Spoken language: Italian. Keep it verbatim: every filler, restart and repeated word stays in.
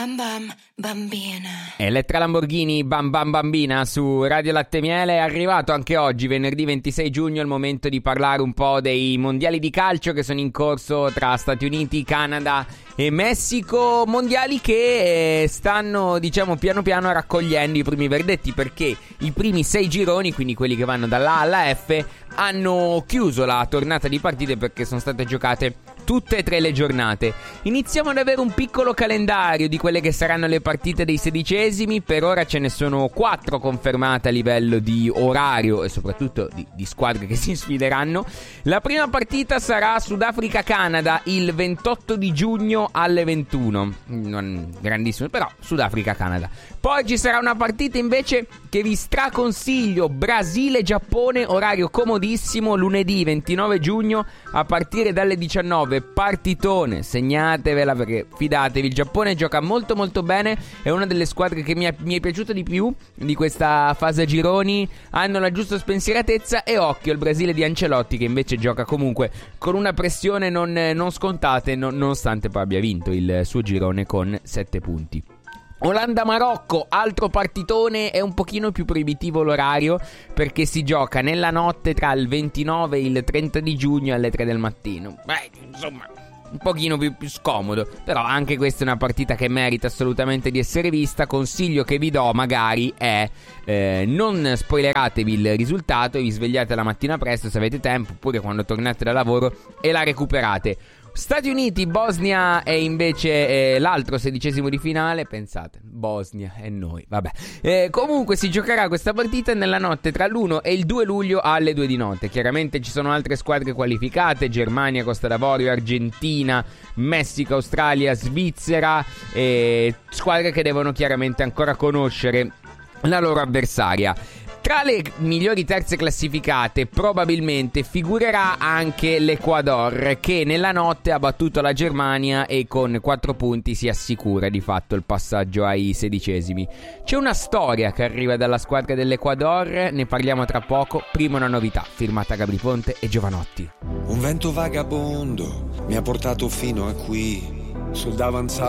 Bam Bam Bambina. Elettra Lamborghini, Bam Bam Bambina su Radio Latte Miele. È arrivato anche oggi, venerdì ventisei giugno, il momento di parlare un po' dei mondiali di calcio che sono in corso tra Stati Uniti, Canada e Messico. Mondiali che eh, stanno, diciamo, piano piano raccogliendo i primi verdetti, perché i primi sei gironi, quindi quelli che vanno dalla A alla F, hanno chiuso la tornata di partite perché sono state giocate tutte e tre le giornate. Iniziamo ad avere un piccolo calendario di quelle che saranno le partite dei sedicesimi. Per ora ce ne sono quattro confermate a livello di orario e soprattutto di, di squadre che si sfideranno. La prima partita sarà Sudafrica-Canada il ventotto di giugno alle ventuno. Non grandissimo, però Sudafrica-Canada. Poi ci sarà una partita invece che vi straconsiglio, Brasile-Giappone, orario comodissimo, lunedì ventinove giugno a partire dalle diciannove. Partitone, segnatevela perché fidatevi, il Giappone gioca molto molto bene, è una delle squadre che mi è, mi è piaciuta di più di questa fase a gironi, hanno la giusta spensieratezza. E occhio al Brasile di Ancelotti, che invece gioca comunque con una pressione non, non scontata, non, nonostante poi abbia vinto il suo girone con sette punti. Olanda-Marocco, altro partitone, è un pochino più proibitivo l'orario perché si gioca nella notte tra il ventinove e il trenta di giugno alle tre del mattino. Beh, insomma, un pochino più, più scomodo, però anche questa è una partita che merita assolutamente di essere vista. Consiglio che vi do magari è eh, non spoileratevi il risultato e vi svegliate la mattina presto se avete tempo, oppure quando tornate da lavoro, e la recuperate. Stati Uniti, Bosnia è invece eh, l'altro sedicesimo di finale. Pensate, Bosnia e noi, vabbè. Eh, comunque si giocherà questa partita nella notte tra l'uno e il due luglio alle due di notte. Chiaramente ci sono altre squadre qualificate: Germania, Costa d'Avorio, Argentina, Messico, Australia, Svizzera, eh, squadre che devono chiaramente ancora conoscere la loro avversaria. Tra le migliori terze classificate probabilmente figurerà anche l'Ecuador, che nella notte ha battuto la Germania e con quattro punti si assicura di fatto il passaggio ai sedicesimi. C'è una storia che arriva dalla squadra dell'Ecuador, ne parliamo tra poco. Prima una novità firmata Gabri Ponte e Giovanotti. Un vento vagabondo mi ha portato fino a qui, sul davanzale